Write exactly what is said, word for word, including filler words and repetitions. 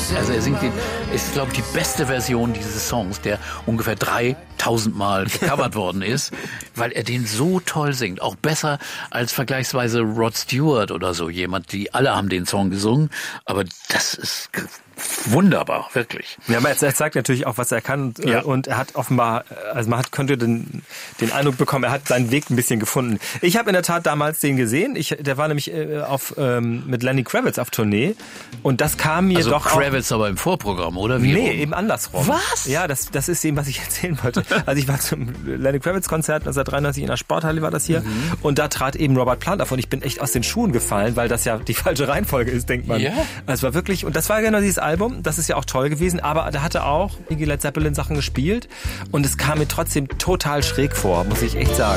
Also er singt den, ist glaube ich die beste Version dieses Songs, der ungefähr dreitausend Mal gecovert worden ist, weil er den so toll singt. Auch besser als vergleichsweise Rod Stewart oder so jemand, die alle haben den Song gesungen, aber das ist wunderbar, wirklich. Ja, aber er zeigt natürlich auch, was er kann. Ja. Und er hat offenbar, also man hat, könnte den, den Eindruck bekommen, er hat seinen Weg ein bisschen gefunden. Ich habe in der Tat damals den gesehen. Ich, der war nämlich auf, ähm, mit Lenny Kravitz auf Tournee. Und das kam mir also doch Kravitz auch, aber im Vorprogramm, oder? Wie nee, rum? eben andersrum. Was? Ja, das, das ist eben, was ich erzählen wollte. Also ich war zum Lenny Kravitz-Konzert neunzehnhundertdreiundneunzig in der Sporthalle war das hier. Mhm. Und da trat eben Robert Plant auf. Und ich bin echt aus den Schuhen gefallen, weil das ja die falsche Reihenfolge ist, denkt man. Ja. Also es war wirklich, und das war genau dieses Album, das ist ja auch toll gewesen, aber da hatte auch Iggy Led Zeppelin Sachen gespielt und es kam mir trotzdem total schräg vor, muss ich echt sagen.